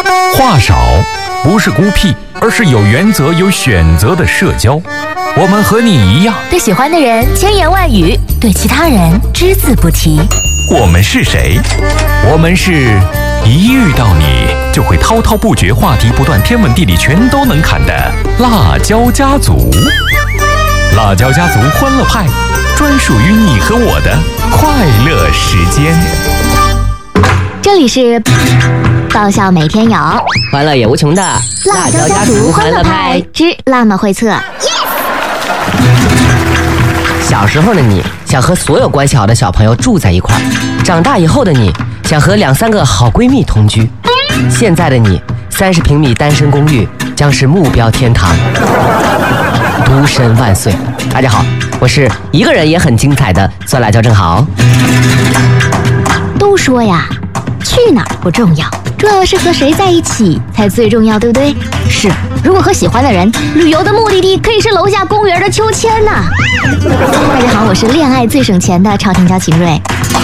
话少不是孤僻，而是有原则、有选择的社交。我们和你一样， 对喜欢的人千言万语，对其他人只字不提。 我们是谁？我们是一遇到你就会滔滔不绝、话题不断、天文地理全都能侃的辣椒家族。辣椒家族欢乐派，专属于你和我的快乐时间。 这里是爆笑每天有， 欢乐也无穷的辣椒家族欢乐派之辣妈会测。 小时候的你想和所有关系好的小朋友住在一块儿，长大以后的你想和2-3个好闺蜜同居，现在的你30平米单身公寓将是目标天堂。独身万岁！大家好，我是一个人也很精彩的酸辣椒正好。 都说呀，去哪儿不重要，重要的是和谁在一起才最重要，对不对？是，如果和喜欢的人，旅游的目的地可以是楼下公园的秋千呐。大家好，我是恋爱最省钱的超甜椒秦瑞。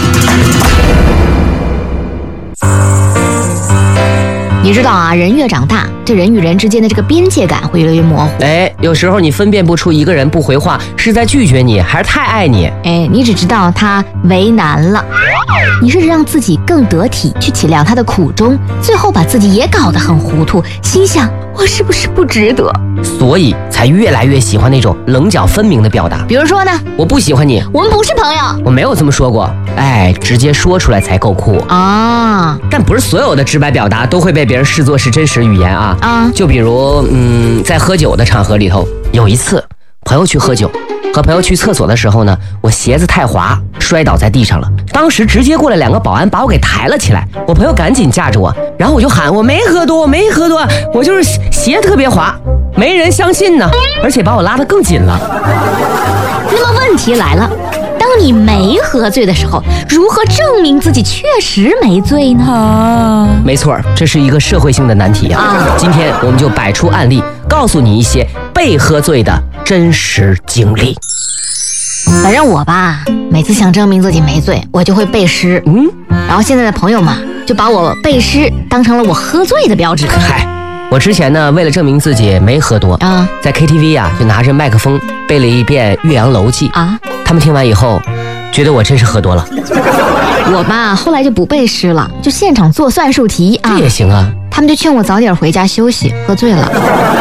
你知道啊，人越长大，这人与人之间的这个边界感会越来越模糊。 有时候你分辨不出一个人不回话是在拒绝你还是太爱你。 你只知道他为难了，你试着让自己更得体，去体谅他的苦衷，最后把自己也搞得很糊涂，心想我是不是不值得？ 所以才越来越喜欢那种棱角分明的表达。 比如说呢， 我不喜欢你， 我们不是朋友。 我没有这么说过。直接说出来才够酷啊！ 但不是所有的直白表达都会被别人视作是真实语言啊。就比如在喝酒的场合里头，有一次朋友去喝酒，和朋友去厕所的时候呢，我鞋子太滑摔倒在地上了，当时直接过来2个保安把我给抬了起来，我朋友赶紧架着我，然后我就喊我没喝多，我就是鞋特别滑，没人相信呢，而且把我拉得更紧了。 那么问题来了，当你没喝醉的时候，如何证明自己确实没醉呢？ 没错，这是一个社会性的难题啊！今天我们就摆出案例，告诉你一些被喝醉的真实经历。 反正我吧，每次想证明自己没醉，我就会背诗。然后现在的朋友们就把我背诗当成了我喝醉的标志。 我之前呢，为了证明自己没喝多在 KTV 就拿着麦克风背了一遍《岳阳楼记》他们听完以后觉得我真是喝多了。 我吧后来就不背诗了，就现场做算术题这也行啊。 他们就劝我早点回家休息，喝醉了。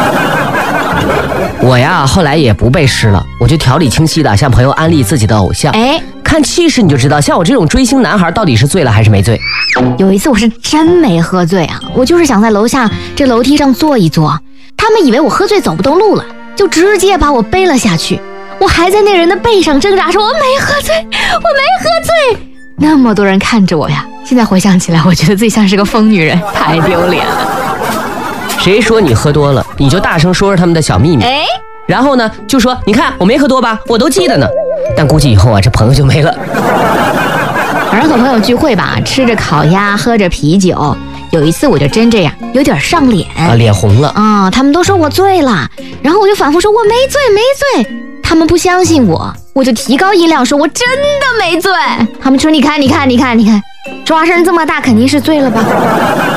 我呀后来也不背诗了，我就条理清晰的向朋友安利自己的偶像。看气势你就知道，像我这种追星男孩到底是醉了还是没醉。 有一次我是真没喝醉啊，我就是想在楼下这楼梯上坐一坐，他们以为我喝醉走不动路了，就直接把我背了下去。我还在那人的背上挣扎，说我没喝醉，我没喝醉。那么多人看着我呀，现在回想起来，我觉得自己像是个疯女人，太丢脸了。 谁说你喝多了，你就大声说说他们的小秘密。然后呢，就说你看我没喝多吧，我都记得呢。但估计以后这朋友就没了。 反正和朋友聚会吧，吃着烤鸭，喝着啤酒。有一次我就真这样，有点上脸脸红了他们都说我醉了，然后我就反复说我没醉。他们不相信我，我就提高音量说我真的没醉。他们说你看，说话声这么大，肯定是醉了吧。